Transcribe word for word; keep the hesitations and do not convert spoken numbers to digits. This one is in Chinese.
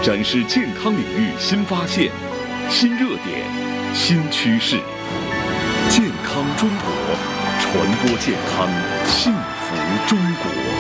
展示健康领域新发现、新热点、新趋势。健康中国，传播健康，幸福中国。